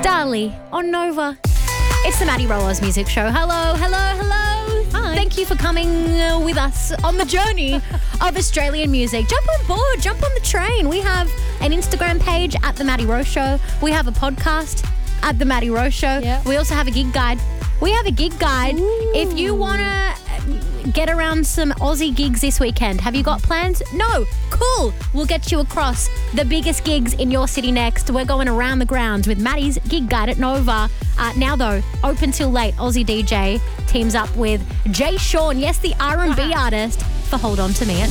Starly on Nova. It's the Maddie Roller's music show. Hello. Hi. Thank you for coming with us on the journey of Australian music. Jump on board, jump on the train. We have an Instagram page at The Maddie Rowe Show. We have a podcast at The Maddie Rowe Show. Yep. We also have a gig guide. Ooh. If you want to get around some Aussie gigs this weekend, have you got plans? No. Cool. We'll get you across the biggest gigs in your city next. We're going around the grounds with Maddie's gig guide at Nova. Now, though, open till late, Aussie DJ teams up with Jay Sean, yes, the R&B artist, for Hold On To Me at